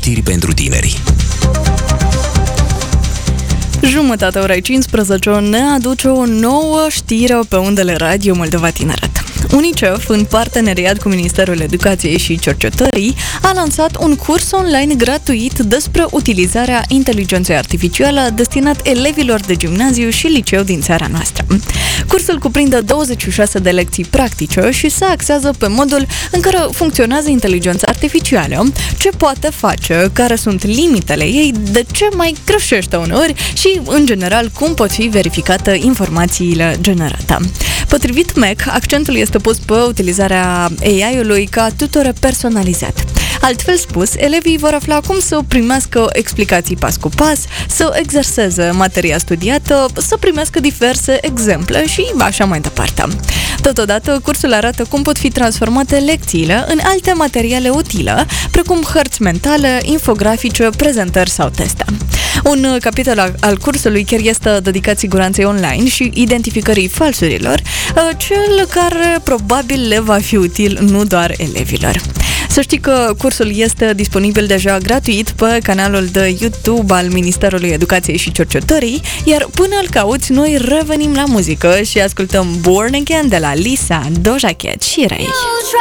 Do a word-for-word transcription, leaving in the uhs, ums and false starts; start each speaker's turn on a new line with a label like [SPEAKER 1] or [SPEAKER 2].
[SPEAKER 1] știri pentru tineri.
[SPEAKER 2] Jumătatea orei cincisprezece ne aduce o nouă știre pe undele Radio Moldova Tineret. UNICEF, în parteneriat cu Ministerul Educației și Cercetării, a lansat un curs online gratuit despre utilizarea inteligenței artificiale destinat elevilor de gimnaziu și liceu din țara noastră. Cursul cuprinde douăzeci și șase de lecții practice și se axează pe modul în care funcționează inteligența artificială, ce poate face, care sunt limitele ei, de ce mai greșește uneori și, în general, cum pot fi verificate informațiile generate. Potrivit M E C, accentul este pus pe utilizarea A I-ului ca tutore personalizat. Altfel spus, elevii vor afla cum să primească explicații pas cu pas, să exerseze materia studiată, să primească diverse exemple și așa mai departe. Totodată, cursul arată cum pot fi transformate lecțiile în alte materiale utile, precum hărți mentale, infografice, prezentări sau teste. Un capitol al cursului chiar este dedicat siguranței online și identificării falsurilor, cel care probabil le va fi util nu doar elevilor. Să știi că cursul este disponibil deja gratuit pe canalul de YouTube al Ministerului Educației și Cercetării, iar până îl cauți, noi revenim la muzică și ascultăm Born Again de la Lisa, Doja Cat și Ray.